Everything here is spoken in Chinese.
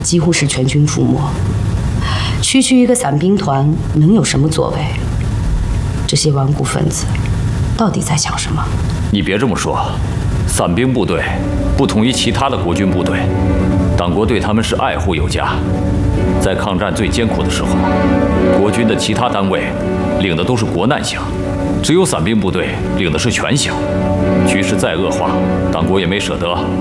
几乎是全军覆没。区区一个散兵团能有什么作为？这些顽固分子到底在想什么？ 你别这么说，散兵部队不同于其他的国军部队，党国对他们是爱护有加。在抗战最艰苦的时候，国军的其他单位领的都是国难饷，只有散兵部队领的是全饷。局势再恶化，党国也没舍得